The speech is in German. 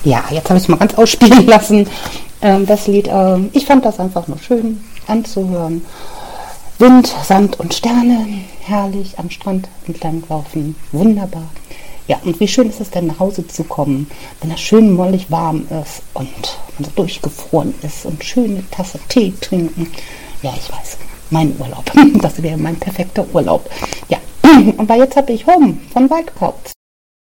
Ja, jetzt habe ich es mal ganz ausspielen lassen, das Lied. Ich fand das einfach nur schön anzuhören. Wind, Sand und Sterne, herrlich am Strand entlanglaufen, wunderbar. Ja, und wie schön ist es denn, nach Hause zu kommen, wenn es schön mollig warm ist und man so durchgefroren ist und schöne Tasse Tee trinken. Ja, ich weiß, mein Urlaub, das wäre mein perfekter Urlaub. Ja, und bei Jetzt habe ich Home von Wildcats.